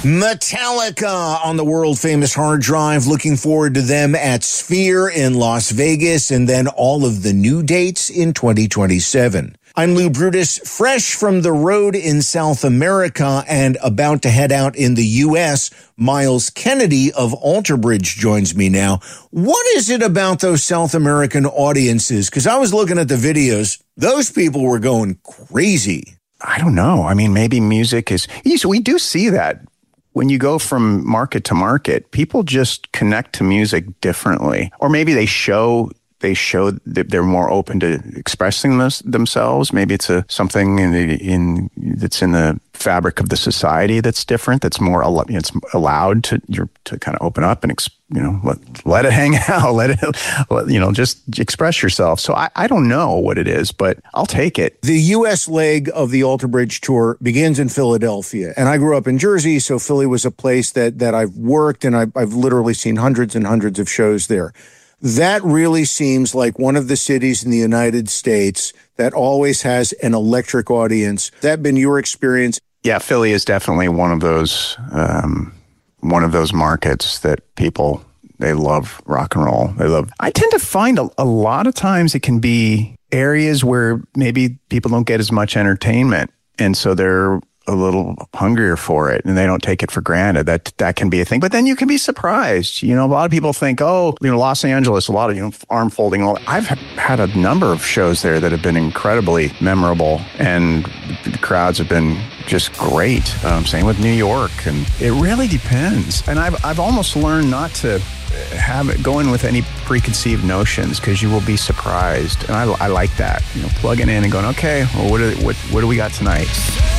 Metallica on the world-famous hard drive. Looking forward to them at Sphere in Las Vegas, and then all of the new dates in 2027. I'm Lou Brutus, fresh from the road in South America and about to head out in the U.S. Miles Kennedy of Alter Bridge joins me now. What is it about those South American audiences? Because I was looking at the videos. Those people were going crazy. I don't know. I mean, maybe music is... We do see that. When you go from market to market, people just connect to music differently. Or maybe they show that they're more open to expressing themselves. Maybe it's something that's in the fabric of the society that's different. That's more it's allowed to kind of open up and let it hang out. Just express yourself. So I don't know what it is, but I'll take it. The U.S. leg of the Alter Bridge tour begins in Philadelphia, and I grew up in Jersey, so Philly was a place that I've worked, and I've literally seen hundreds and hundreds of shows there. That really seems like one of the cities in the United States that always has an electric audience. That been your experience? Yeah, Philly is definitely one of those markets that people, they love rock and roll. I tend to find a lot of times it can be areas where maybe people don't get as much entertainment, and so they're a little hungrier for it, and they don't take it for granted. That can be a thing. But then you can be surprised. A lot of people think, Los Angeles, a lot of, arm folding. I've had a number of shows there that have been incredibly memorable, and the crowds have been just great. Same with New York, and it really depends. And I've almost learned not to go in with any preconceived notions, because you will be surprised. And I like that, plugging in and going, okay, well, what do we got tonight?